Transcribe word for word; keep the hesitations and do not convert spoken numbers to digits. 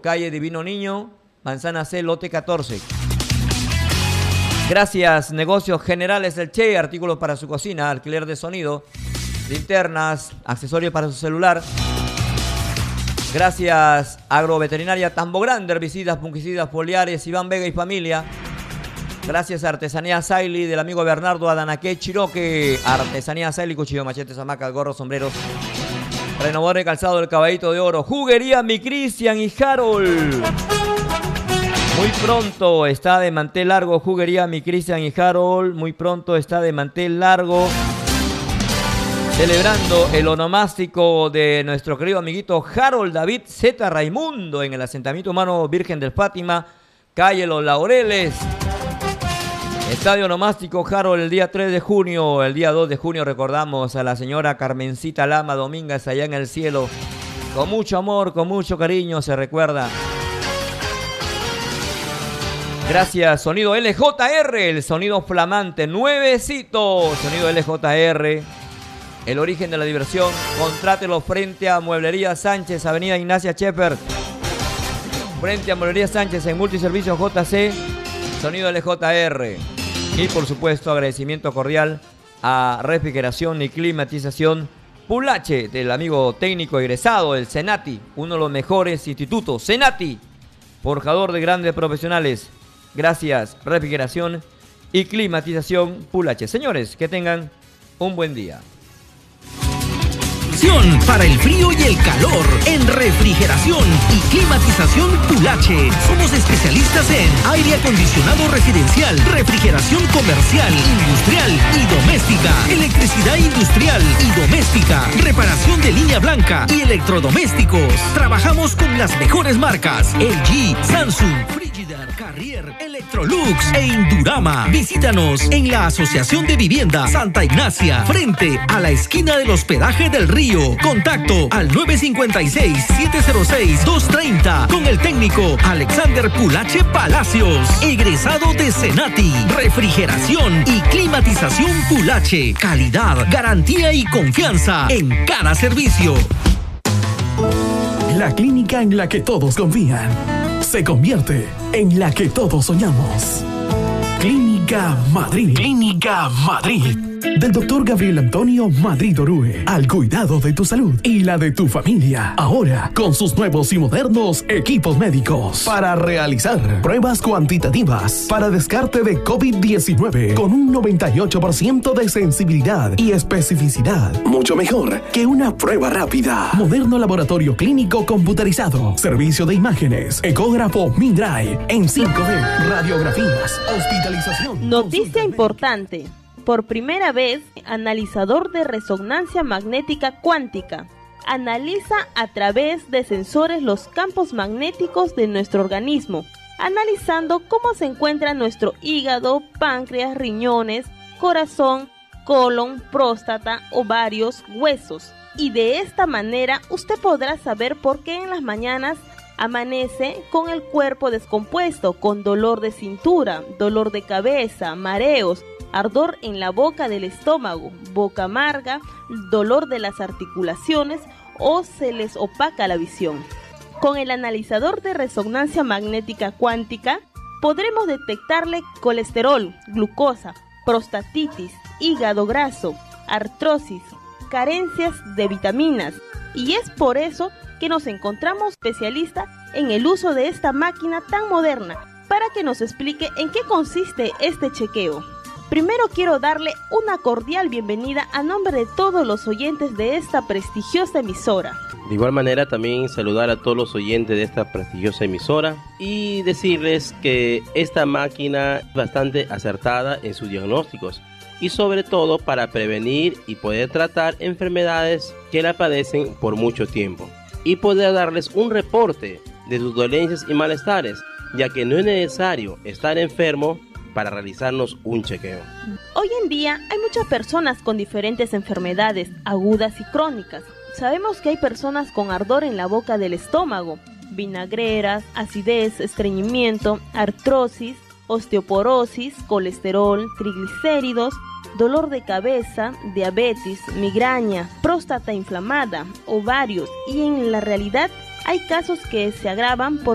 calle Divino Niño, Manzana C, lote catorce. Gracias, Negocios Generales del Che, artículos para su cocina, alquiler de sonido, linternas, accesorios para su celular. Gracias, Agroveterinaria Tambo Grande, herbicidas, fungicidas, foliares, Iván Vega y familia. Gracias, Artesanía Saili del amigo Bernardo Adanaque Chiroque. Artesanía Saili, cuchillo, machetes, hamacas, gorros, sombreros. Renovador de calzado del Caballito de Oro. Juguería Mi Cristian y Harold. Muy pronto está de mantel largo Juguería Mi Cristian y Harold. Muy pronto está de mantel largo. Celebrando el onomástico de nuestro querido amiguito Harold David Z. Raimundo en el asentamiento humano Virgen del Fátima, calle Los Laureles. Estadio onomástico Harold el día tres de junio. El día dos de junio recordamos a la señora Carmencita Lama Domínguez allá en el cielo. Con mucho amor, con mucho cariño se recuerda. Gracias, Sonido L J R, el sonido flamante, nuevecito. Sonido L J R, el origen de la diversión. Contrátelo frente a Mueblería Sánchez, Avenida Ignacia Scheffer. Frente a Mueblería Sánchez en Multiservicios J C, Sonido L J R. Y por supuesto, agradecimiento cordial a Refrigeración y Climatización Pulache, del amigo técnico egresado del Senati, uno de los mejores institutos. Senati, forjador de grandes profesionales. Gracias, Refrigeración y Climatización Pulache. Señores, que tengan un buen día. Para el frío y el calor, en refrigeración y climatización Pulache. Somos especialistas en aire acondicionado residencial, refrigeración comercial, industrial y doméstica, electricidad industrial y doméstica, reparación de línea blanca y electrodomésticos. Trabajamos con las mejores marcas: L G, Samsung, Frigidaire, Carrier, Electrolux e Indurama. Visítanos en la Asociación de Vivienda Santa Ignacia, frente a la esquina del hospedaje del Río. Contacto al nueve cinco seis, siete cero seis, dos tres cero con el técnico Alexander Pulache Palacios, egresado de Senati. Refrigeración y climatización Pulache. Calidad, garantía y confianza en cada servicio. La clínica en la que todos confían se convierte en la que todos soñamos. Clínica Madrid. Clínica Madrid. Del doctor Gabriel Antonio Madrid Orue. Al cuidado de tu salud y la de tu familia. Ahora, con sus nuevos y modernos equipos médicos. Para realizar pruebas cuantitativas para descarte de COVID diecinueve. Con un noventa y ocho por ciento de sensibilidad y especificidad. Mucho mejor que una prueba rápida. Moderno laboratorio clínico computarizado. Servicio de imágenes. Ecógrafo Mindray. En cinco D. Radiografías. Hospitalización. Noticia importante. Por primera vez, analizador de resonancia magnética cuántica. Analiza a través de sensores los campos magnéticos de nuestro organismo, analizando cómo se encuentra nuestro hígado, páncreas, riñones, corazón, colon, próstata, ovarios, huesos. Y de esta manera usted podrá saber por qué en las mañanas amanece con el cuerpo descompuesto, con dolor de cintura, dolor de cabeza, mareos, ardor en la boca del estómago, boca amarga, dolor de las articulaciones o se les opaca la visión. Con el analizador de resonancia magnética cuántica podremos detectarle colesterol, glucosa, prostatitis, hígado graso, artrosis, carencias de vitaminas, y es por eso que nos encontramos especialistas en el uso de esta máquina tan moderna para que nos explique en qué consiste este chequeo. Primero quiero darle una cordial bienvenida a nombre de todos los oyentes de esta prestigiosa emisora. De igual manera también saludar a todos los oyentes de esta prestigiosa emisora y decirles que esta máquina es bastante acertada en sus diagnósticos y sobre todo para prevenir y poder tratar enfermedades que la padecen por mucho tiempo y poder darles un reporte de sus dolencias y malestares, ya que no es necesario estar enfermo para realizarnos un chequeo. Hoy en día hay muchas personas con diferentes enfermedades agudas y crónicas. Sabemos que hay personas con ardor en la boca del estómago, vinagreras, acidez, estreñimiento, artrosis, osteoporosis, colesterol, triglicéridos, dolor de cabeza, diabetes, migraña, próstata inflamada, ovarios, y en la realidad hay casos que se agravan por